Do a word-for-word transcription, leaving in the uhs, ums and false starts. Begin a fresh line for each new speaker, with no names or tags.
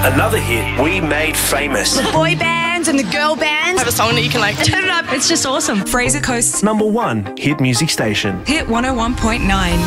Another hit we made famous.
The boy bands and the girl bands
have a song that you can like
turn it up. It's just awesome.
Fraser Coast's
Number one hit music station.
Hit one oh one point nine.